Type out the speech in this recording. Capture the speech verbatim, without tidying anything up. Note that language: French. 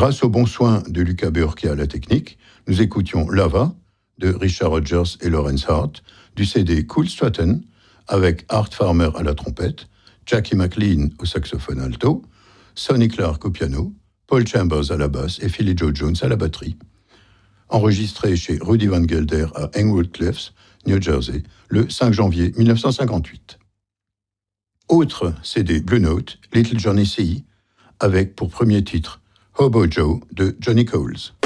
Grâce aux bons soins de Luca Björk à la technique, nous écoutions Lava de Richard Rodgers et Lawrence Hart, du C D Cool Stratton, avec Art Farmer à la trompette, Jackie McLean au saxophone alto, Sonny Clark au piano, Paul Chambers à la basse et Philly Joe Jones à la batterie. Enregistré chez Rudy Van Gelder à Englewood Cliffs, New Jersey, le cinq janvier mille neuf cent cinquante-huit. Autre C D Blue Note, Little Johnny C, avec pour premier titre Hobo Joe de Johnny Coles.